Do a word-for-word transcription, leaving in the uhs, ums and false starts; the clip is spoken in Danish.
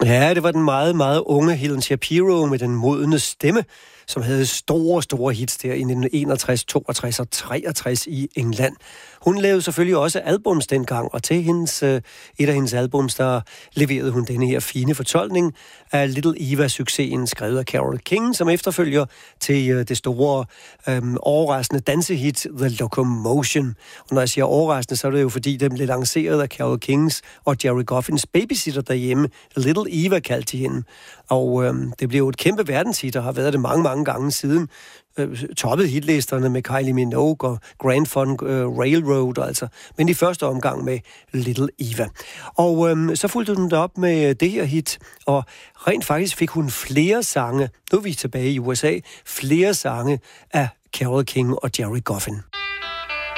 Ja, det var den meget, meget unge Helen Shapiro med den modne stemme, som havde store, store hits der i nitten enogtres, toogtres og treogtres i England. Hun lavede selvfølgelig også albums dengang, og til hendes, et af hendes albums, der leverede hun denne her fine fortolkning af Little Eva-succesen, skrevet af Carole King, som efterfølger til det store, øhm, overraskende dansehit The Locomotion. Og når jeg siger overraskende, så er det jo fordi, den blev lanceret af Carole Kings og Jerry Goffins babysitter derhjemme. Little Eva kaldte de hende. Og øhm, det blev jo et kæmpe verdenshit, og har været det mange, mange gange siden. Øh, toppet hitlisterne med Kylie Minogue og Grand Funk øh, Railroad, altså. Men i første omgang med Little Eva. Og øhm, så fulgte hun det op med det her hit, og rent faktisk fik hun flere sange, nu er vi tilbage i U S A, flere sange af Carole King og Jerry Goffin.